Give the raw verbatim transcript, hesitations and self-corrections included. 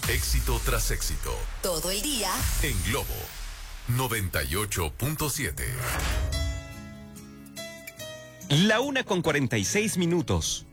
Éxito tras éxito. Todo el día. En Globo noventa y ocho punto siete. La una con cuarenta y seis minutos.